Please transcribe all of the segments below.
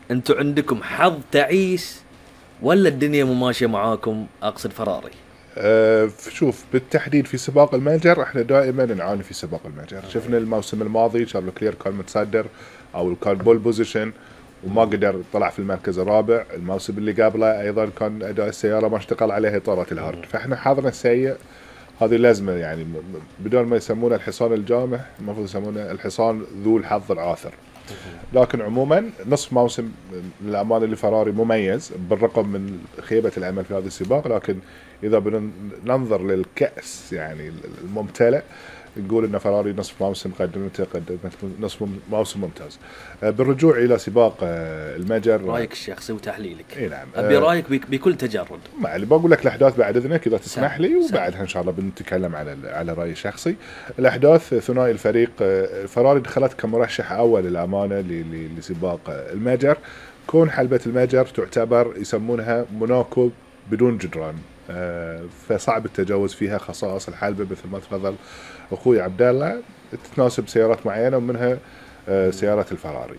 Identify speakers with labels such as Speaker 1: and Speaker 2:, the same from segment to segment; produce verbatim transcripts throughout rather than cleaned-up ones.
Speaker 1: انتم عندكم حظ تعيس ولا الدنيا مو ماشيه معاكم؟ اقصد فراري.
Speaker 2: أه شوف بالتحديد في سباق الميجر احنا دائما نعاني في سباق الميجر. شفنا الموسم الماضي شارلو كلير كان متصدر او كان بول بوزيشن وما قدر طلع في المركز الرابع. الموسم اللي قبله ايضا كان اداء السياره ما اشتغل عليها اطارات الهارد. فاحنا حظنا السيء هذه لازمه يعني بدون ما يسمونه الحصان الجامح المفروض يسمونه الحصان ذو الحظ العاثر. لكن عموما نصف موسم للأمانة لفراري مميز بالرغم من خيبة الأمل في هذا السباق. لكن إذا بننظر للكأس يعني الممتلئ نقول ان فراري نصف موسم قدمته قدمت نصف موسم ممتاز. بالرجوع الى سباق الميجر،
Speaker 1: رايك الشخصي وتحليلك.
Speaker 2: اي نعم،
Speaker 1: ابي رايك بكل تجرد.
Speaker 2: ما اللي بقول لك الاحداث بعد اذنك اذا تسمح لي، وبعدها ان شاء الله بنتكلم على على رايي الشخصي. الاحداث ثنائي الفريق فراري دخلت كمرشح اول للامانه لسباق الميجر. كون حلبة الميجر تعتبر يسمونها موناكو بدون جدران، فصعب التجاوز فيها. خصائص الحلبة مثل ما تفضل اخوي عبد الله تتناسب سيارات معينه ومنها سياره الفراري.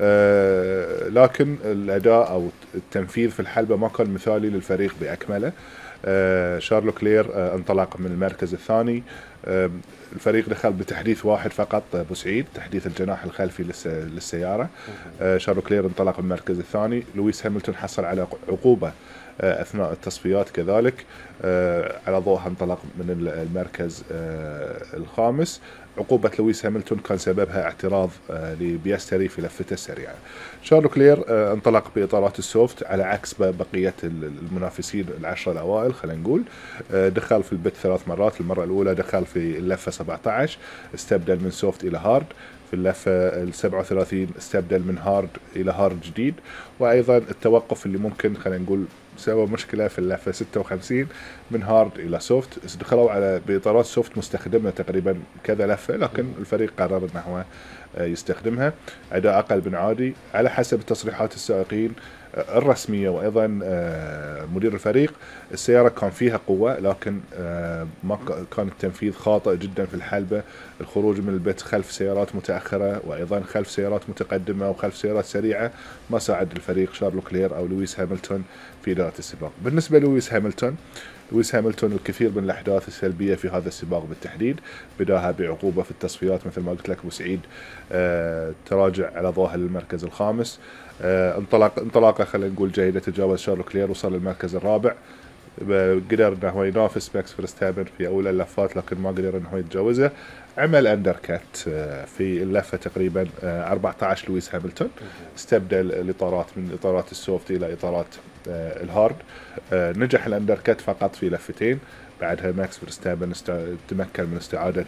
Speaker 2: لكن الاداء او التنفيذ في الحلبه ما كان مثالي للفريق باكمله. شارلو كلير انطلق من المركز الثاني. الفريق دخل بتحديث واحد فقط بوسعيد، تحديث الجناح الخلفي للسياره. شارلو كلير انطلق من المركز الثاني. لويس هاملتون حصل على عقوبه أثناء التصفيات كذلك، على ضوءها انطلق من المركز الخامس. عقوبة لويس هاملتون كان سببها اعتراض لبيستري في لفته السريعة. شارلو كلير انطلق بإطارات السوفت على عكس بقية المنافسين العشرة الأوائل. خلينا نقول دخل في البت ثلاث مرات. المرة الأولى دخل في اللفة سبعة عشر استبدل من سوفت إلى هارد. في اللفة السبعة وثلاثين استبدل من هارد إلى هارد جديد. وأيضا التوقف اللي ممكن خلينا نقول سوى مشكلة في اللفة ستة وخمسين من هارد إلى سوفت. دخلوا على بإطارات سوفت مستخدمة تقريبا كذا لفة، لكن الفريق قرر أنه هو يستخدمها. أداء أقل من عادي على حسب تصريحات السائقين الرسمية وأيضا مدير الفريق. السيارة كان فيها قوة لكن ما كان التنفيذ خاطئ جدا في الحلبة. الخروج من البيت خلف سيارات متأخرة وأيضا خلف سيارات متقدمة وخلف سيارات سريعة ما ساعد الفريق شارلو كلير أو لويس هاملتون في إدارة السباق. بالنسبة لويس هاملتون لويس هاملتون الكثير من الأحداث السلبية في هذا السباق بالتحديد، بداها بعقوبة في التصفيات مثل ما قلت لك بوسعيد، آه تراجع على ظاهر للمركز الخامس. آه انطلق انطلاقه خلينا نقول جيدة، تجاوز شارلو كلير وصل للمركز الرابع. قدر انه هو ينافس ماكس فيرستابن في اول اللفات لكن ما قدر انه هو يتجاوزه. عمل اندركات في اللفه تقريبا أربعة عشر لويس هاملتون، استبدل الاطارات من اطارات السوفت الى اطارات الهارد. نجح الاندركات فقط في لفتين. بعدها ماكس فيرستابن تمكن من استعاده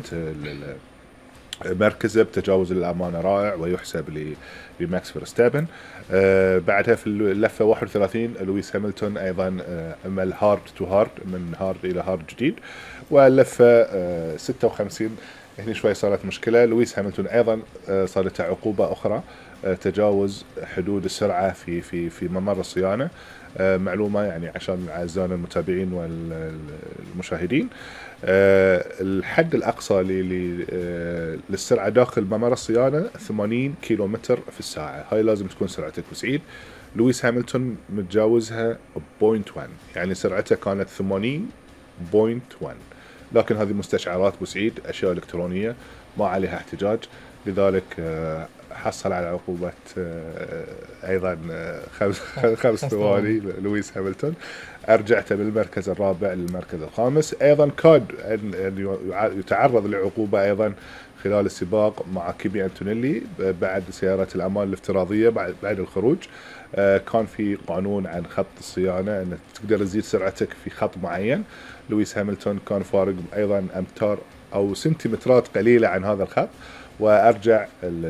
Speaker 2: مركزه بتجاوز للأمانة رائع ويحسب لماكس فيرستابن. آه بعدها في اللفة واحد وثلاثين لويس هاملتون أيضا آه عمل هارد تو هارد من هارد إلى هارد جديد. واللفة آه ستة وخمسين هنا شوي صارت مشكلة. لويس هاملتون أيضا آه صارت عقوبة أخرى، آه تجاوز حدود السرعة في في في ممر الصيانة. آه معلومة يعني عشان أعزائنا المتابعين والمشاهدين، آه الحد الأقصى آه للسرعة داخل ممر الصيانة ثمانين كيلومتر في الساعة. هاي لازم تكون سرعتك وسعيد. لويس هاملتون متجاوزها بوينت واحد، يعني سرعته كانت ثمانين بوينت واحد، لكن هذه مستشعرات بوسعيد أشياء إلكترونية ما عليها احتجاج. لذلك آه حصل على عقوبة أيضا خمس خمس ثواني لويس هاملتون. أرجعته من المركز الرابع للمركز الخامس. أيضا كاد أن يتعرض لعقوبة أيضا خلال السباق مع كيمي أنتونيلي بعد سيارة الأمان الافتراضية بعد بعد الخروج. كان في قانون عن خط الصيانة أن تقدر تزيد سرعتك في خط معين. لويس هاملتون كان فارق أيضا أمتار أو سنتيمترات قليلة عن هذا الخط، وأرجع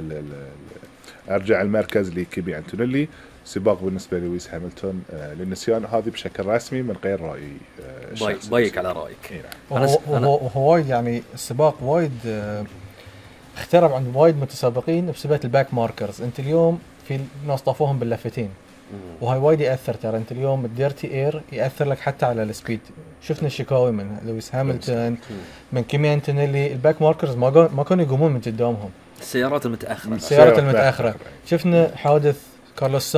Speaker 2: أرجع المركز لكيبي أنتونيلي. سباق بالنسبة لويس هاملتون آه للنسيان، هذه بشكل رسمي من غير رأي
Speaker 1: آه بايك على رأيك.
Speaker 2: إيه
Speaker 3: نعم. وهو هو وايد يعني السباق وايد آه اخترب عند وايد متسابقين بسبب الباك ماركرز. أنت اليوم في ناس طافوهم باللفتين وهاي وايد يأثر. ترى أنت اليوم الديرتي إير يأثر لك حتى على السبيد. شفنا الشكاوي من لويس هاملتون من كيمي أنتونيلي، الباك ماركرز ما ما كانوا يقومون من قدامهم.
Speaker 1: السيارات المتأخرة
Speaker 3: السيارات المتأخرة. شفنا حادث كارلوس